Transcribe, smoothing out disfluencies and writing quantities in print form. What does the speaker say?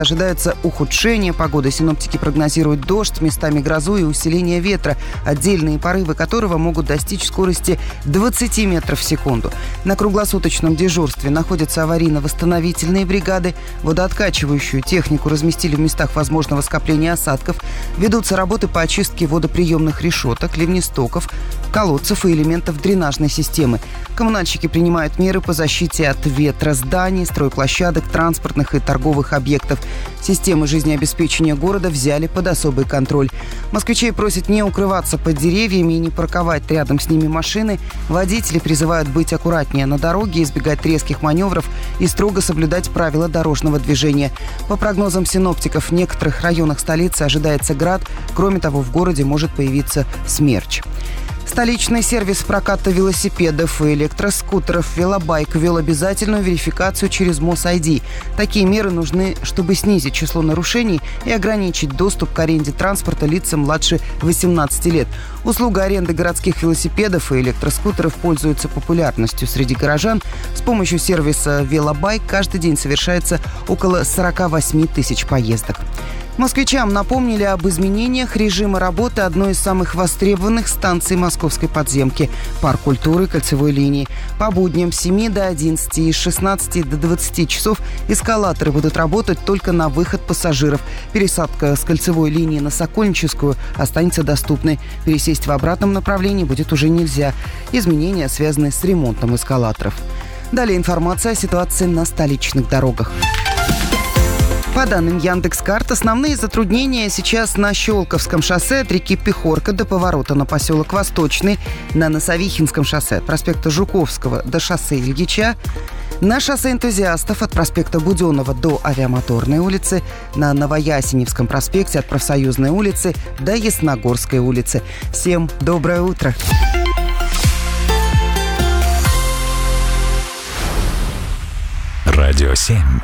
Ожидается ухудшение погоды. Синоптики прогнозируют дождь, местами грозу и усиление ветра, отдельные порывы которого могут достичь скорости 20 метров в секунду. На круглосуточном дежурстве находятся аварийно-восстановительные бригады. Водооткачивающую технику разместили в местах возможного скопления осадков. Ведутся работы по очистке водоприемных решеток, ливнестоков, колодцев и элементов дренажной системы. Коммунальщики принимают меры по защите от ветра зданий, стройплощадок, транспортных и торговых объектов. Системы жизнеобеспечения города взяли под особый контроль. Москвичей просят не укрываться под деревьями и не парковать рядом с ними машины. Водители призывают быть аккуратнее на дороге, избегать резких маневров и строго соблюдать правила дорожного движения. По прогнозам синоптиков, в некоторых районах столицы ожидается град. Кроме того, в городе может появиться смерч. Столичный сервис проката велосипедов и электроскутеров «Велобайк» ввел обязательную верификацию через МосID. Такие меры нужны, чтобы снизить число нарушений и ограничить доступ к аренде транспорта лицам младше 18 лет. Услуга аренды городских велосипедов и электроскутеров пользуется популярностью среди горожан. С помощью сервиса «Велобайк» каждый день совершается около 48 тысяч поездок. Москвичам напомнили об изменениях режима работы одной из самых востребованных станций московской подземки – парк культуры кольцевой линии. По будням с 7 до 11 и с 16 до 20 часов эскалаторы будут работать только на выход пассажиров. Пересадка с кольцевой линии на Сокольническую останется доступной. Пересесть в обратном направлении будет уже нельзя. Изменения связаны с ремонтом эскалаторов. Далее информация о ситуации на столичных дорогах. По данным Яндекс.Карт, основные затруднения сейчас на Щелковском шоссе от реки Пехорка до поворота на поселок Восточный, на Носовихинском шоссе от проспекта Жуковского до шоссе Ильича, на шоссе Энтузиастов от проспекта Буденного до Авиамоторной улицы, на Новоясеневском проспекте от Профсоюзной улицы до Ясногорской улицы. Всем доброе утро! Радио 7.